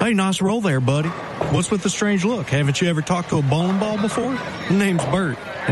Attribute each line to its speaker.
Speaker 1: Hey, nice roll there, buddy. What's with the strange look? Haven't you ever talked to a bowling ball before? Name's Bert.